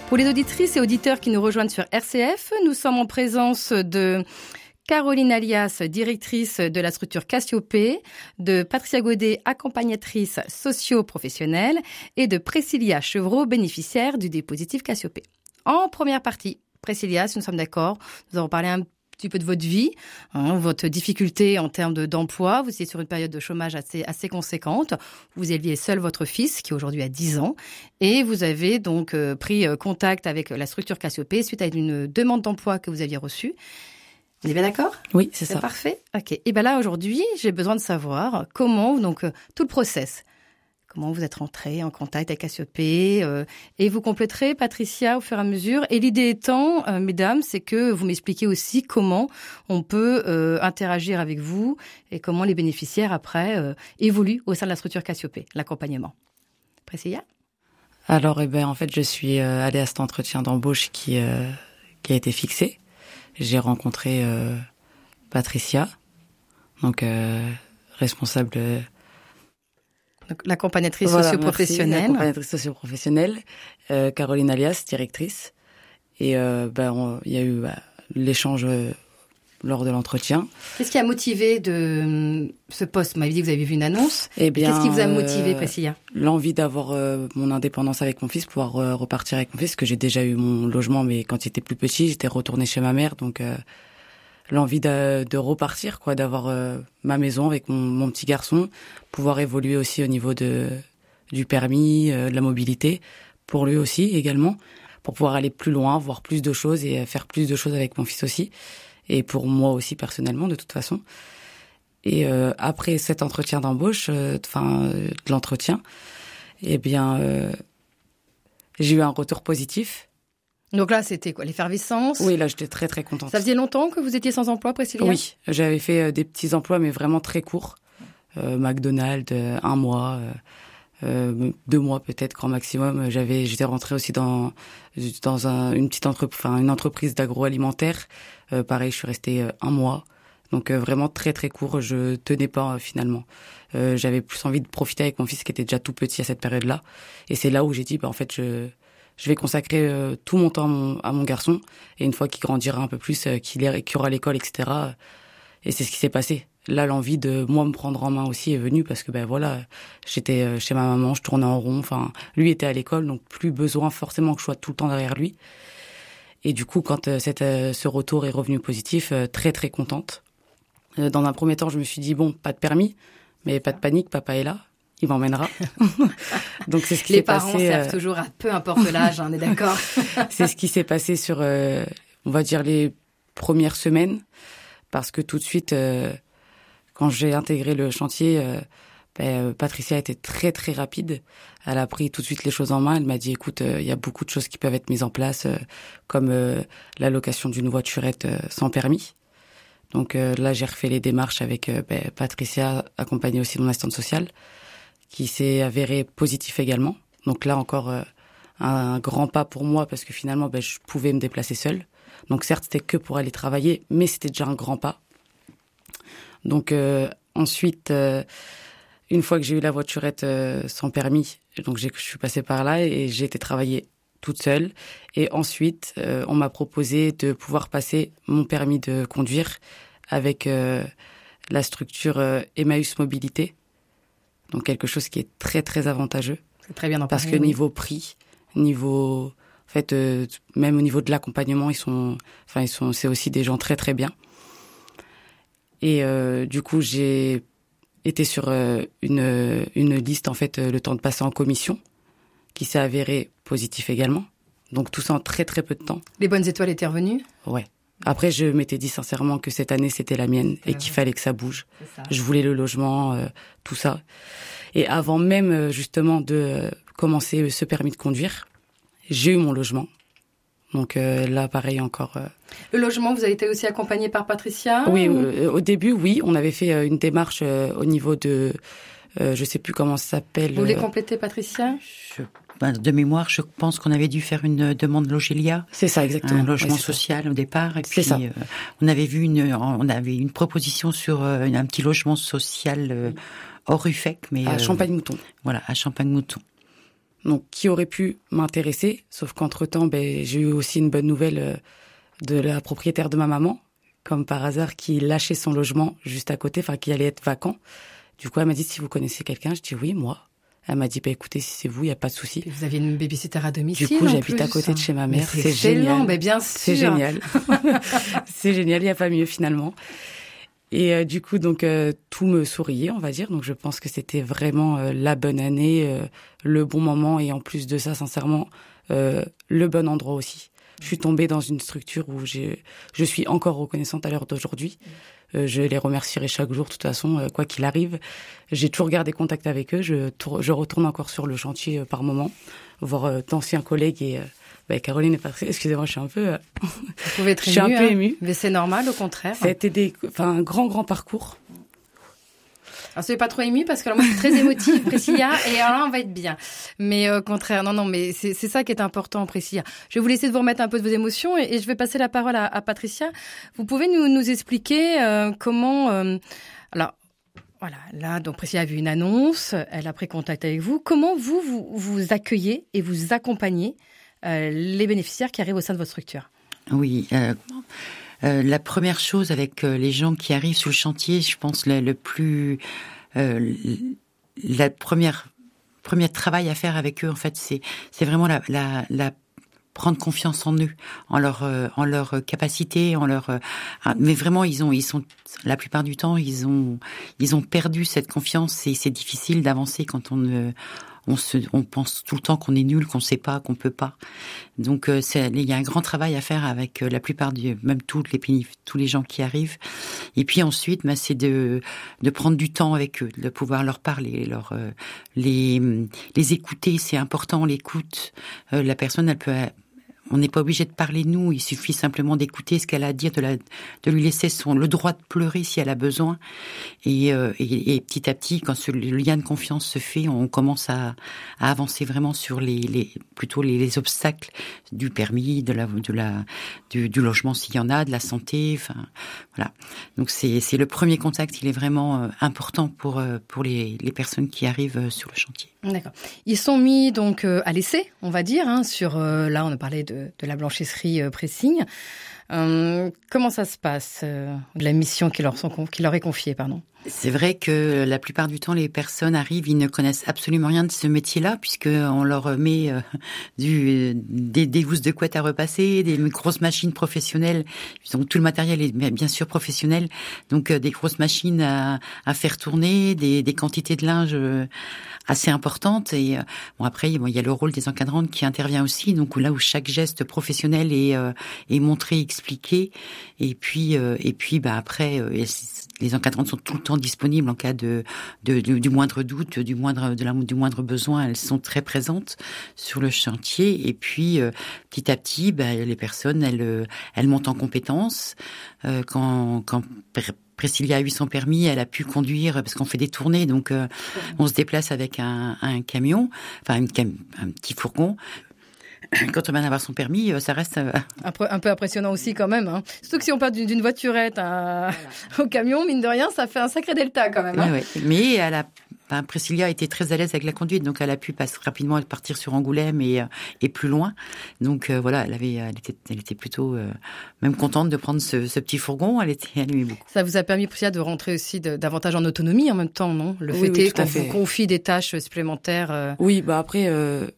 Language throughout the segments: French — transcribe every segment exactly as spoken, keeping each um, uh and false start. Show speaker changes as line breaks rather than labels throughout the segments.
Pour les auditrices et auditeurs qui nous rejoignent sur R C F, nous sommes en présence de Caroline Alias, directrice de la structure Cassiopée, de Patricia Godet, accompagnatrice socio-professionnelle, et de Priscilla Chevreau, bénéficiaire du dispositif Cassiopée. En première partie, Priscilla, si nous sommes d'accord, nous avons parlé un petit peu de votre vie, hein, votre difficulté en termes de, d'emploi. Vous étiez sur une période de chômage assez, assez conséquente. Vous éleviez seul votre fils, qui aujourd'hui a dix ans. Et vous avez donc euh, pris euh, contact avec la structure Cassiopée suite à une demande d'emploi que vous aviez reçue. On est bien d'accord ?
Oui, c'est, c'est ça.
Parfait. Ok. Et bien là, aujourd'hui, j'ai besoin de savoir comment, donc, euh, tout le process. Comment vous êtes rentré en contact avec Cassiopée, euh, et vous compléterez, Patricia, au fur et à mesure. Et l'idée étant, euh, mesdames, c'est que vous m'expliquez aussi comment on peut euh, interagir avec vous et comment les bénéficiaires, après, euh, évoluent au sein de la structure Cassiopée, l'accompagnement. Priscilla ?
Alors, eh ben, en fait, je suis euh, allée à cet entretien d'embauche qui, euh, qui a été fixé. J'ai rencontré euh, Patricia, donc euh, responsable... Euh,
Donc, l'accompagnatrice
voilà,
socio-professionnelle.
Merci, l'accompagnatrice socio-professionnelle, euh, Caroline Alias, directrice. Et euh, ben, il y a eu bah, l'échange euh, lors de l'entretien.
Qu'est-ce qui a motivé de ce poste ? Vous m'avez dit que vous avez vu une annonce.
Eh bien,
qu'est-ce qui vous a motivé, Priscilla ?
euh, L'envie d'avoir euh, mon indépendance avec mon fils, pouvoir euh, repartir avec mon fils, parce que j'ai déjà eu mon logement, mais quand il était plus petit, j'étais retournée chez ma mère, donc... Euh, l'envie de, de repartir, quoi, d'avoir euh, ma maison avec mon, mon petit garçon, pouvoir évoluer aussi au niveau de du permis, euh, de la mobilité, pour lui aussi également, pour pouvoir aller plus loin, voir plus de choses et faire plus de choses avec mon fils aussi, et pour moi aussi personnellement de toute façon. Et euh, après cet entretien d'embauche, enfin euh, de l'entretien, eh bien euh, j'ai eu un retour positif.
Donc là, c'était quoi, l'effervescence ?
Oui, là, j'étais très, très contente.
Ça faisait longtemps que vous étiez sans emploi, Priscilla ?
Oui, j'avais fait euh, des petits emplois, mais vraiment très courts. Euh, McDonald's, euh, un mois, euh, euh, deux mois peut-être, grand maximum. J'avais, j'étais rentrée aussi dans dans un, une petite entreprise, enfin une entreprise d'agroalimentaire. Euh, pareil, je suis restée euh, un mois. Donc euh, vraiment très, très court. Je tenais pas euh, finalement. Euh, j'avais plus envie de profiter avec mon fils qui était déjà tout petit à cette période-là. Et c'est là où j'ai dit, bah en fait, je Je vais consacrer euh, tout mon temps à mon, à mon garçon. Et une fois qu'il grandira un peu plus, euh, qu'il, est, qu'il aura l'école, et cetera. Euh, et c'est ce qui s'est passé. Là, l'envie de moi me prendre en main aussi est venue parce que ben voilà, j'étais euh, chez ma maman, je tournais en rond. Enfin, lui était à l'école, donc plus besoin forcément que je sois tout le temps derrière lui. Et du coup, quand euh, cette, euh, ce retour est revenu positif, euh, très très contente. Euh, dans un premier temps, je me suis dit bon, pas de permis, mais pas de panique, papa est là. Il m'emmènera. Donc c'est ce qui
Les
s'est
parents
passé.
servent
euh...
toujours à peu importe l'âge, hein, on est d'accord.
C'est ce qui s'est passé sur, euh, on va dire les premières semaines, parce que tout de suite, euh, quand j'ai intégré le chantier, euh, ben, Patricia a été très très rapide. Elle a pris tout de suite les choses en main. Elle m'a dit, écoute, il euh, y a beaucoup de choses qui peuvent être mises en place, euh, comme euh, l'allocation d'une voiturette euh, sans permis. Donc euh, là, j'ai refait les démarches avec euh, ben, Patricia, accompagnée aussi de mon assistante sociale, qui s'est avéré positif également. Donc là encore euh, un grand pas pour moi parce que finalement ben, je pouvais me déplacer seule. Donc certes c'était que pour aller travailler, mais c'était déjà un grand pas. Donc euh, ensuite, euh, une fois que j'ai eu la voiturette euh, sans permis, donc j'ai, je suis passée par là et j'ai été travailler toute seule. Et ensuite euh, on m'a proposé de pouvoir passer mon permis de conduire avec euh, la structure euh, Emmaüs Mobilité. Donc quelque chose qui est très très avantageux.
C'est très bien d'en
parce
parler,
que
oui.
niveau prix, niveau, en fait, euh, même au niveau de l'accompagnement, ils sont, enfin ils sont, c'est aussi des gens très très bien. Et euh, du coup, j'ai été sur euh, une une liste en fait euh, le temps de passer en commission, qui s'est avéré positif également. Donc tout ça en très très peu de temps.
Les bonnes étoiles étaient revenues ?
Ouais. Après, je m'étais dit sincèrement que cette année, c'était la mienne et qu'il fallait que ça bouge. Je voulais le logement, euh, tout ça. Et avant même, justement, de euh, commencer ce permis de conduire, j'ai eu mon logement. Donc euh, là, pareil encore. Euh...
Le logement, vous avez été aussi accompagné par Patricia ?
Oui,
ou...
euh, au début, oui. On avait fait euh, une démarche euh, au niveau de... Euh, je sais plus comment ça s'appelle.
Vous voulez compléter, Patricia ?
je... Ben, de mémoire, je pense qu'on avait dû faire une demande Logélia.
C'est ça, exactement.
Un logement
oui,
social
ça.
Au départ. Et
c'est
puis,
ça.
Euh, on avait vu une, on avait une proposition sur euh, un petit logement social euh, hors U F E C, mais
à
euh,
Champagne-Mouton.
Voilà, à Champagne-Mouton.
donc qui aurait pu m'intéresser. Sauf qu'entre-temps, ben, j'ai eu aussi une bonne nouvelle euh, de la propriétaire de ma maman, comme par hasard, qui lâchait son logement juste à côté, enfin qui allait être vacant. Du coup, elle m'a dit, si vous connaissez quelqu'un, je dis oui, moi. Elle m'a dit, bah, écoutez, si c'est vous, il n'y a pas de souci.
Et vous aviez une babysitter à domicile.
Du coup,
en
j'habite
plus.
à côté de chez ma mère.
Mais
c'est
excellent,
génial.
mais bien sûr.
C'est génial. C'est génial, il n'y a pas mieux finalement. Et euh, du coup, donc euh, tout me souriait, on va dire. Donc je pense que c'était vraiment euh, la bonne année, euh, le bon moment, et en plus de ça, sincèrement, euh, le bon endroit aussi. Je suis tombée dans une structure où j'ai, je suis encore reconnaissante à l'heure d'aujourd'hui. Euh, je les remercierai chaque jour, de toute façon, euh, quoi qu'il arrive. J'ai toujours gardé contact avec eux. Je, tour, je retourne encore sur le chantier euh, par moment, voir euh, d'anciens collègues et euh, bah, Caroline et Patricia. Excusez-moi, je suis un peu, euh,
Vous pouvez être
je suis
émue,
un peu
hein,
émue.
Mais c'est normal, au contraire.
Ça a été des, enfin, un grand, grand parcours.
Alors, soyez pas trop ému parce que alors, moi, je suis très émotive, Priscilla, et alors là, on va être bien. Mais au euh, contraire, non, non, mais c'est, c'est ça qui est important, Priscilla. Je vais vous laisser de vous remettre un peu de vos émotions et, et je vais passer la parole à, à Patricia. Vous pouvez nous, nous expliquer euh, comment... Euh, alors, voilà, là, donc Priscilla a vu une annonce, elle a pris contact avec vous. Comment vous, vous, vous accueillez et vous accompagnez euh, les bénéficiaires qui arrivent au sein de votre structure?
Oui, euh, euh, la première chose avec euh, les gens qui arrivent sur le chantier, je pense le, le plus, euh, la première, premier travail à faire avec eux, en fait, c'est c'est vraiment la, la, la prendre confiance en eux, en leur, euh, en leur capacité, en leur, euh, mais vraiment ils ont, ils sont, la plupart du temps, ils ont, ils ont perdu cette confiance et c'est difficile d'avancer quand on ne On, se, on pense tout le temps qu'on est nul, qu'on sait pas, qu'on peut pas. Donc, euh, c'est, il y a un grand travail à faire avec euh, la plupart du, même toutes les tous les gens qui arrivent. Et puis ensuite, bah, c'est de de prendre du temps avec eux, de pouvoir leur parler, leur euh, les les écouter. C'est important, l'écoute. Euh, la personne, elle peut On n'est pas obligé de parler nous, il suffit simplement d'écouter ce qu'elle a à dire, de, la, de lui laisser son le droit de pleurer si elle a besoin. Et, euh, et, et petit à petit, quand ce, le lien de confiance se fait, on commence à, à avancer vraiment sur les, les plutôt les, les obstacles du permis, de la, de la, du, du logement s'il y en a, de la santé. Enfin, voilà. Donc c'est, c'est le premier contact, il est vraiment euh, important pour euh, pour les, les personnes qui arrivent euh, sur le chantier.
D'accord. Ils sont mis donc euh, à l'essai, on va dire, hein, sur euh, là on a parlé de, de la blanchisserie euh, pressing. Euh, comment ça se passe, euh, la mission qui leur, sont, qui leur est confiée, pardon?
C'est vrai que la plupart du temps, les personnes arrivent, ils ne connaissent absolument rien de ce métier-là, puisqu'on leur met euh, du, des, des housses de couette à repasser, des grosses machines professionnelles. Donc tout le matériel est bien sûr professionnel, donc euh, des grosses machines à, à faire tourner, des, des quantités de linge euh, assez importantes. Et euh, bon après, bon, il y a le rôle des encadrantes qui intervient aussi, donc là où chaque geste professionnel est, euh, est montré, expliqué. Et puis, euh, et puis, bah après, euh, les encadrantes sont tout le temps disponibles en cas de, de, de du moindre doute, du moindre de la, du moindre besoin. Elles sont très présentes sur le chantier. Et puis euh, petit à petit, bah, les personnes elles elles montent en compétences. Euh, quand quand Priscilla a eu son permis, elle a pu conduire parce qu'on fait des tournées, donc euh, on se déplace avec un, un camion, enfin une, un petit fourgon. Quand on vient d'avoir son permis, ça reste...
Un peu, un peu impressionnant aussi quand même. Hein. Surtout que si on part d'une, d'une voiturette à... voilà. au camion, mine de rien, ça fait un sacré delta quand même. Hein.
Ouais, ouais. Mais elle a... Enfin, Priscilla était très à l'aise avec la conduite, donc elle a pu passer rapidement partir sur Angoulême et, et plus loin. Donc euh, voilà, elle avait, elle était, elle était plutôt euh, même contente de prendre ce, ce petit fourgon. Elle était, elle aimait beaucoup.
Ça vous a permis, Priscilla, de rentrer aussi de, davantage en autonomie en même temps, non? Le
oui,
fait
oui,
est qu'on
fait.
vous confie des tâches supplémentaires. Euh...
Oui, bah après. Euh...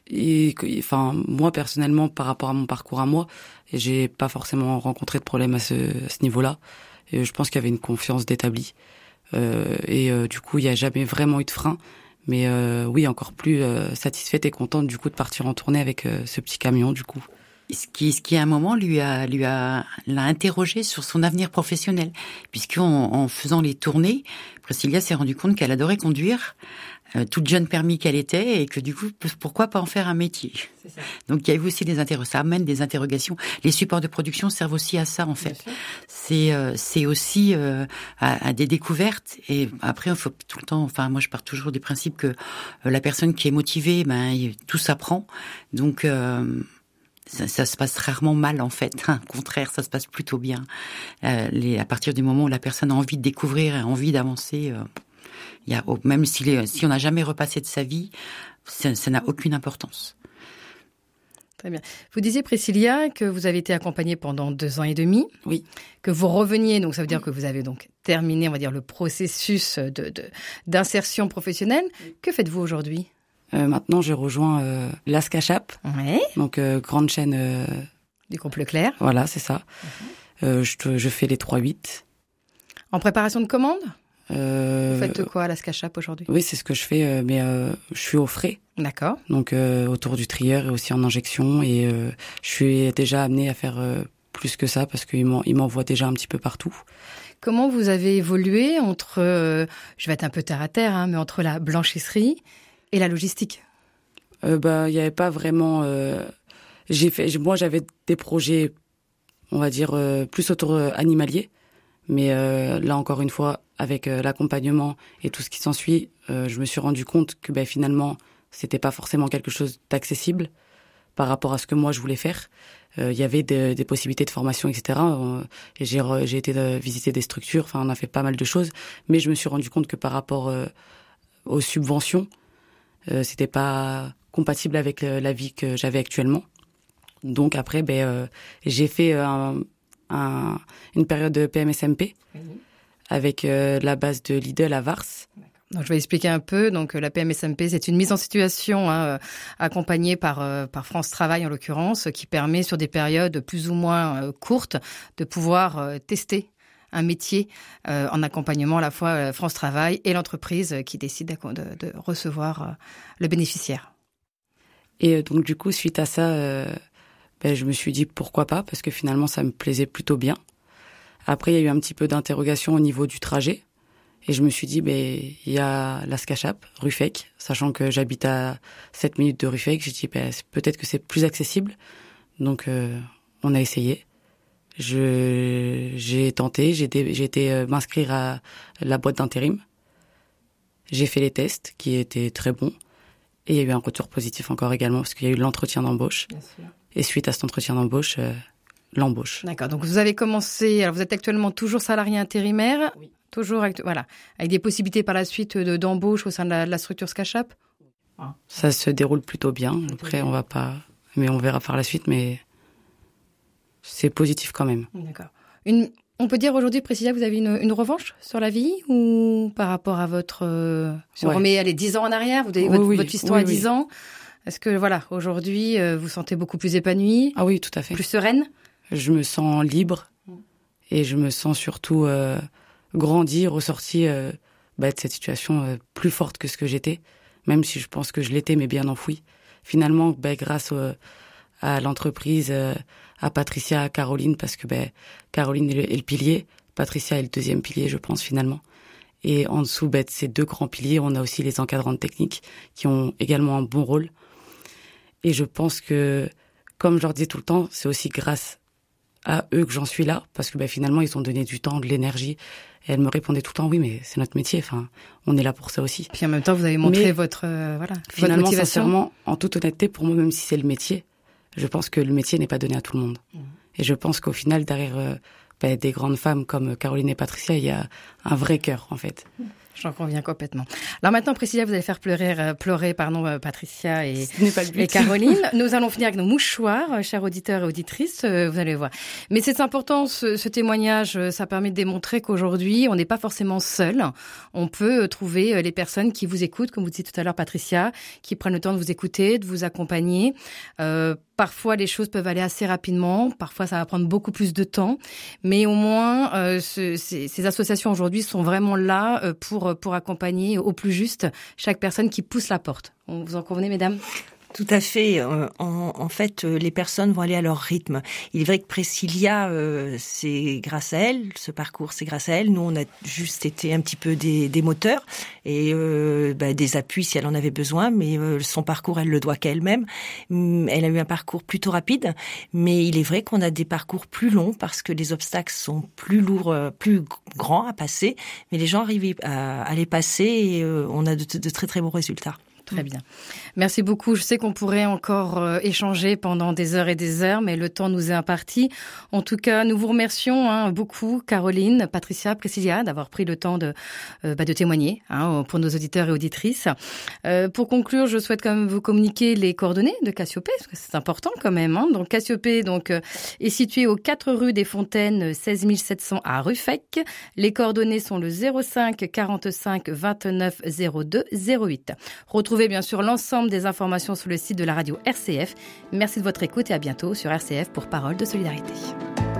Et enfin moi personnellement par rapport à mon parcours à moi, j'ai pas forcément rencontré de problème à ce, à ce niveau-là. Et je pense qu'il y avait une confiance d'établi euh, et euh, du coup il y a jamais vraiment eu de frein. Mais euh, oui, encore plus euh, satisfaite et contente du coup de partir en tournée avec euh, ce petit camion du coup.
Ce qui, ce qui à un moment lui a, lui a, l'a interrogé sur son avenir professionnel, puisqu'en en faisant les tournées, Priscilla s'est rendu compte qu'elle adorait conduire, euh, toute jeune permis qu'elle était, et que du coup, pourquoi pas en faire un métier. C'est ça. Donc il y a eu aussi des interrogations, ça amène des interrogations. Les supports de production servent aussi à ça en fait. C'est, euh, c'est aussi euh, à, à des découvertes. Et après, il faut tout le temps. Enfin, moi, je pars toujours du principe que euh, la personne qui est motivée, ben tout s'apprend. Donc euh, Ça, ça se passe rarement mal en fait. Au contraire, ça se passe plutôt bien. Euh, les, à partir du moment où la personne a envie de découvrir, a envie d'avancer, euh, Il y a, même si, les, si on n'a jamais repassé de sa vie, ça, ça n'a aucune importance.
Très bien. Vous disiez, Priscilla, que vous avez été accompagnée pendant deux ans et demi.
Oui.
Que vous reveniez, donc ça veut dire que vous avez donc terminé, on va dire, le processus de, de, d'insertion professionnelle. Que faites-vous aujourd'hui ?
euh, Maintenant, je rejoins euh, l'ASCACHAP,
ouais.
donc euh, grande chaîne... Euh,
du groupe Leclerc.
Voilà, c'est ça. Mm-hmm. Euh, je, je fais les trois huit.
En préparation de commande ?
Euh,
Vous faites quoi à l'ASCACHAP aujourd'hui ?
Oui, c'est ce que je fais, euh, mais euh, je suis au frais.
D'accord.
Donc euh, autour du trieur et aussi en injection. Et euh, je suis déjà amenée à faire euh, plus que ça parce qu'il m'en, il m'envoie déjà un petit peu partout.
Comment vous avez évolué entre, euh, je vais être un peu terre à terre, hein, mais entre la blanchisserie et la logistique ?
euh, Bah, il n'y avait pas vraiment... Euh, j'ai fait, moi, j'avais des projets, on va dire, euh, plus autour euh, animalier. Mais euh, là, encore une fois, avec euh, l'accompagnement et tout ce qui s'ensuit, euh, je me suis rendu compte que ben, finalement, c'était pas forcément quelque chose d'accessible par rapport à ce que moi, je voulais faire. Il euh, y avait de, des possibilités de formation, et cetera. Euh, et j'ai, j'ai été de visiter des structures, enfin, on a fait pas mal de choses. Mais je me suis rendu compte que par rapport euh, aux subventions, euh, c'était pas compatible avec euh, la vie que j'avais actuellement. Donc après, ben, euh, j'ai fait un... Un, une période de P M S M P mmh. avec euh, la base de Lidl à Vars.
Donc, je vais expliquer un peu. Donc, la P M S M P, c'est une mise en situation hein, accompagnée par, euh, par France Travail, en l'occurrence, qui permet, sur des périodes plus ou moins euh, courtes, de pouvoir euh, tester un métier euh, en accompagnement à la fois euh, France Travail et l'entreprise qui décide de, de recevoir euh, le bénéficiaire.
Et donc, du coup, suite à ça... Euh Ben, je me suis dit pourquoi pas, parce que finalement, ça me plaisait plutôt bien. Après, il y a eu un petit peu d'interrogation au niveau du trajet. Et je me suis dit, ben, il y a l'ASCACHAP, Ruffec, sachant que j'habite à sept minutes de Ruffec. J'ai dit, ben, peut-être que c'est plus accessible. Donc, euh, on a essayé. Je, j'ai tenté, j'ai, dé, j'ai été euh, m'inscrire à la boîte d'intérim. J'ai fait les tests, qui étaient très bons. Et il y a eu un retour positif encore également, parce qu'il y a eu l'entretien d'embauche. Bien sûr. Et suite à cet entretien d'embauche, euh, l'embauche.
D'accord. Donc, vous avez commencé... Alors, vous êtes actuellement toujours salarié intérimaire.
Oui.
Toujours avec, voilà, avec des possibilités par la suite de, d'embauche au sein de la, de la structure SCACHAP.
Ah. Ça se déroule plutôt bien. Après, on va pas... Mais on verra par la suite, mais c'est positif quand même.
D'accord. Une... On peut dire aujourd'hui, Priscilla, vous avez une, une revanche sur la vie ou par rapport à votre... Euh, si on ouais. remet les dix ans en arrière, vous avez oui, votre, oui. votre histoire oui, à dix oui. ans... Est-ce que, voilà, aujourd'hui, euh, vous vous sentez beaucoup plus épanouie ?
Ah oui, tout à fait.
Plus sereine ?
Je me sens libre et je me sens surtout euh, grandie, ressortie euh, bah, de cette situation euh, plus forte que ce que j'étais, même si je pense que je l'étais, mais bien enfouie. Finalement, bah, grâce au, à l'entreprise, euh, à Patricia, à Caroline, parce que bah, Caroline est le, est le pilier, Patricia est le deuxième pilier, je pense, finalement. Et en dessous bah, de ces deux grands piliers, on a aussi les encadrantes techniques qui ont également un bon rôle. Et je pense que, comme je leur dis tout le temps, c'est aussi grâce à eux que j'en suis là, parce que bah, finalement, ils ont donné du temps, de l'énergie. Et elles me répondaient tout le temps, oui, mais c'est notre métier, enfin, on est là pour ça aussi.
Puis en même temps, vous avez montré mais, votre, euh, voilà,
finalement,
votre motivation.
Sincèrement, en toute honnêteté, pour moi, même si c'est le métier, je pense que le métier n'est pas donné à tout le monde. Mmh. Et je pense qu'au final, derrière euh, bah, des grandes femmes comme Caroline et Patricia, il y a un vrai cœur, en fait. Mmh.
J'en conviens complètement. Alors maintenant, Priscilla, vous allez faire pleurer, euh, pleurer pardon, euh, Patricia et, et Caroline. Nous allons finir avec nos mouchoirs, euh, chers auditeurs et auditrices, euh, vous allez voir. Mais c'est important, ce, ce témoignage, euh, ça permet de démontrer qu'aujourd'hui, on n'est pas forcément seul. On peut euh, trouver euh, les personnes qui vous écoutent, comme vous disiez tout à l'heure, Patricia, qui prennent le temps de vous écouter, de vous accompagner. Euh, Parfois, les choses peuvent aller assez rapidement. Parfois, ça va prendre beaucoup plus de temps. Mais au moins, euh, ce, ces, ces associations aujourd'hui sont vraiment là euh, pour, pour accompagner au plus juste chaque personne qui pousse la porte. Vous en convenez, mesdames ?
Tout à fait. En, en fait, les personnes vont aller à leur rythme. Il est vrai que Priscilla, euh, c'est grâce à elle, ce parcours, c'est grâce à elle. Nous, on a juste été un petit peu des, des moteurs et euh, bah, des appuis si elle en avait besoin. Mais euh, son parcours, elle le doit qu'à elle-même. Elle a eu un parcours plutôt rapide, mais il est vrai qu'on a des parcours plus longs parce que les obstacles sont plus lourds, plus grands à passer. Mais les gens arrivent à, à les passer et euh, on a de, de très très bons résultats.
Très bien. Merci beaucoup. Je sais qu'on pourrait encore euh, échanger pendant des heures et des heures, mais le temps nous est imparti. En tout cas, nous vous remercions hein, beaucoup, Caroline, Patricia, Priscilla, d'avoir pris le temps de, euh, bah, de témoigner hein, pour nos auditeurs et auditrices. Euh, pour conclure, je souhaite quand même vous communiquer les coordonnées de Cassiopée, parce que c'est important quand même. Hein. Donc Cassiopée donc, euh, est situé aux quatre rue des Fontaines, seize mille sept cents à Ruffec. Les coordonnées sont le zéro cinq quarante-cinq vingt-neuf zéro deux zéro huit. Retrouvez Retrouvez bien sûr l'ensemble des informations sur le site de la radio R C F. Merci de votre écoute et à bientôt sur R C F pour Parole de solidarité.